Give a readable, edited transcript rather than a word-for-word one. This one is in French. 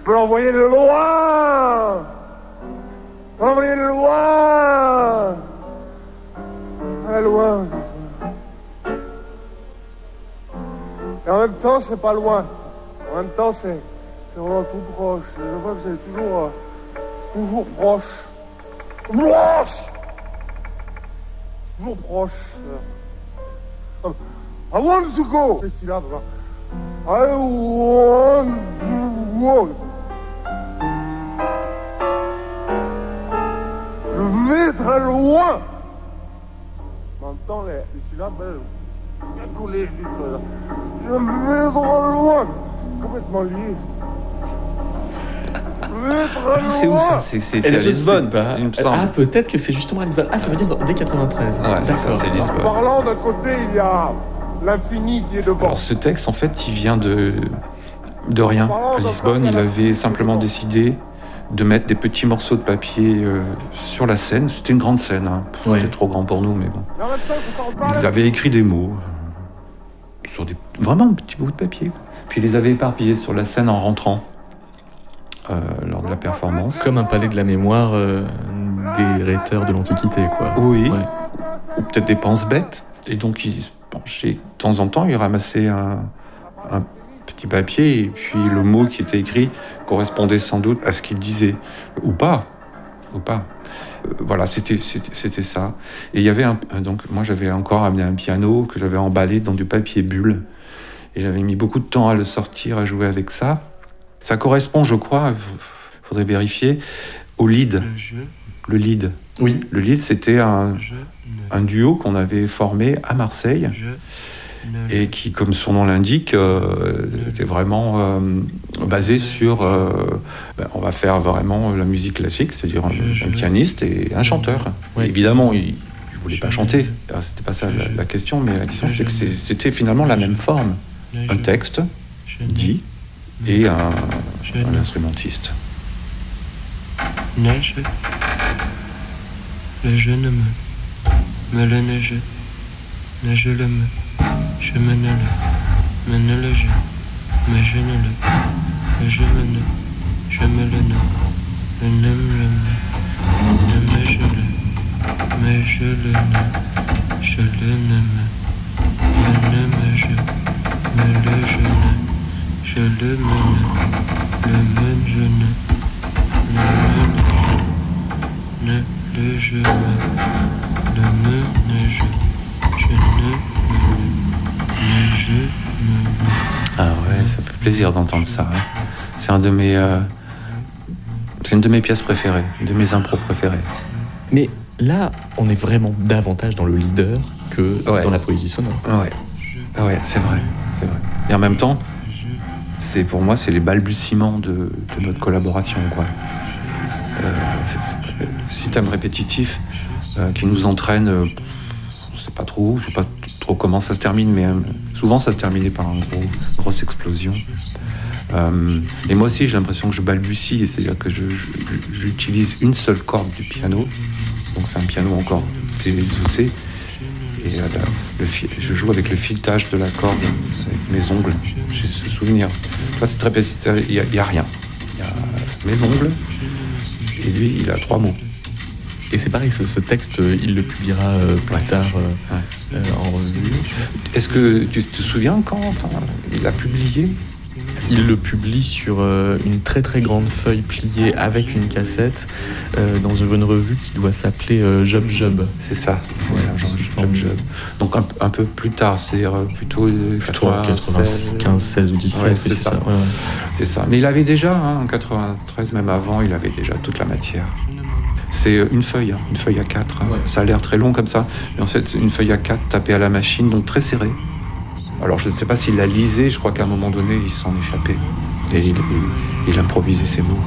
Je peux l'envoyer de loin. L'envoyer de loin. À loin. Et en même temps, c'est pas loin. En même temps, c'est vraiment tout proche. Je vois que c'est toujours proche. Proche. Toujours proche. I want to go. C'est celui-là, papa. I want to go. Je vais très loin. En même temps, les syllabes, tous les chiffres là. Je vais trop loin. Complètement lié. C'est où ça? C'est à Lisbonne, il me semble. Ah, peut-être que c'est justement à Lisbonne. Ah, ça veut dire dès 93. Ouais, c'est ça, c'est Lisbonne. En parlant, d'un côté, il y a l'infini qui est devant. Alors ce texte, en fait, il vient de rien. À Lisbonne, il avait simplement décidé de mettre des petits morceaux de papier sur la scène. C'était une grande scène, hein. C'était trop grand pour nous, mais bon. Il avait écrit des mots sur vraiment un petit bout de papier. Puis il les avait éparpillés sur la scène en rentrant lors de la performance. Comme un palais de la mémoire des rhéteurs de l'Antiquité, quoi. Oui, ouais. Ou peut-être des pense-bêtes. Et donc, il se penchait de temps en temps, il ramassait un petit papier, et puis le mot qui était écrit correspondait sans doute à ce qu'il disait. Ou pas. Voilà, c'était ça. Et il y avait donc, moi, j'avais encore amené un piano que j'avais emballé dans du papier bulle. Et j'avais mis beaucoup de temps à le sortir, à jouer avec ça. Ça correspond, je crois, il faudrait vérifier, au lead. Le lead. Oui. Le lead, c'était un duo qu'on avait formé à Marseille et qui, comme son nom l'indique, était vraiment basé sur... on va faire vraiment la musique classique, c'est-à-dire un pianiste et un chanteur. Oui. Évidemment, il ne voulait pas chanter, c'était pas ça la question, mais la question, c'est que c'était finalement la même forme. Un texte dit et un instrumentiste. Neige, le jeune me le neige le me, je me ne le je, mais je ne le, je me ne, je me le ne me je le, mais je le ne, je le ne me je, me le je ne, je le me ne, le me je ne, ne le je me, le me ne je ne me je me. Ah ouais, ça fait plaisir d'entendre ça. Hein. C'est une de mes pièces préférées, une de mes impros préférées. Mais là, on est vraiment davantage dans le leader que dans la poésie sonore. Ouais, c'est vrai. Et en même temps, pour moi, c'est les balbutiements de notre collaboration, quoi. Système répétitif qui nous entraîne, je sais pas trop comment ça se termine, mais souvent ça se terminait par une grosse explosion. Et moi aussi, j'ai l'impression que je balbutie, c'est-à-dire que j'utilise une seule corde du piano, donc c'est un piano encore désossé, et je joue avec le filetage de la corde, avec mes ongles. J'ai ce souvenir. Là, c'est très précis, il n'y a rien. Il y a mes ongles, et lui, il a 3 mots. Et c'est pareil, ce texte, il le publiera plus tard en revue. Est-ce que tu te souviens quand il a publié ? Il le publie sur une très très grande feuille pliée avec une cassette dans une revue qui doit s'appeler Job Job. C'est ça, Job Job. Donc un peu plus tard, c'est-à-dire plutôt 95, 16 ou 17. Ouais, c'est ça. Ouais. C'est ça. Mais il avait déjà, en 93, même avant, il avait déjà toute la matière. C'est une feuille A4. Ouais. Ça a l'air très long comme ça. Mais en fait, c'est une feuille A4 tapée à la machine, donc très serrée. Alors, je ne sais pas s'il la lisait, je crois qu'à un moment donné, il s'en échappait. Et il improvisait ses mots.